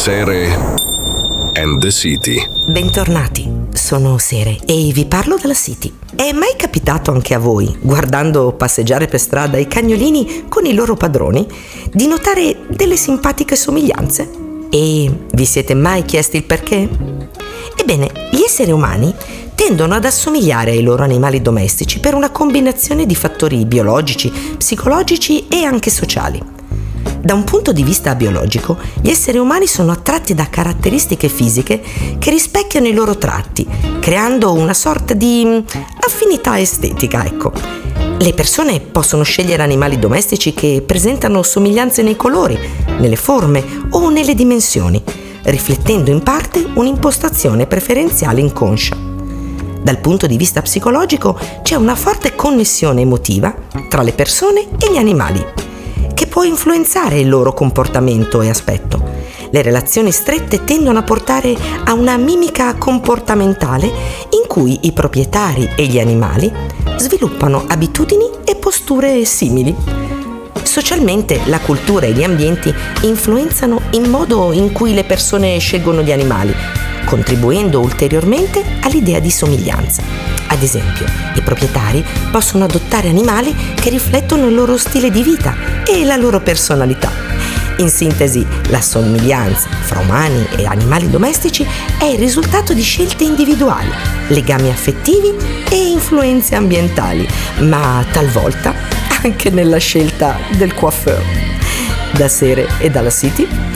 Sere and the City. Bentornati, sono Sere e vi parlo dalla City. È mai capitato anche a voi, guardando passeggiare per strada i cagnolini con i loro padroni, di notare delle simpatiche somiglianze? E vi siete mai chiesti il perché? Ebbene, gli esseri umani tendono ad assomigliare ai loro animali domestici per una combinazione di fattori biologici, psicologici e anche sociali. Da un punto di vista biologico, gli esseri umani sono attratti da caratteristiche fisiche che rispecchiano i loro tratti, creando una sorta di affinità estetica, ecco. Le persone possono scegliere animali domestici che presentano somiglianze nei colori, nelle forme o nelle dimensioni, riflettendo in parte un'impostazione preferenziale inconscia. Dal punto di vista psicologico c'è una forte connessione emotiva tra le persone e gli animali, che può influenzare il loro comportamento e aspetto. Le relazioni strette tendono a portare a una mimica comportamentale in cui i proprietari e gli animali sviluppano abitudini e posture simili. Socialmente la cultura e gli ambienti influenzano il modo in cui le persone scelgono gli animali, contribuendo ulteriormente all'idea di somiglianza. Ad esempio, i proprietari possono adottare animali che riflettono il loro stile di vita e la loro personalità. In sintesi, la somiglianza fra umani e animali domestici è il risultato di scelte individuali, legami affettivi e influenze ambientali, ma talvolta anche nella scelta del coiffeur. Da Sere e dalla City,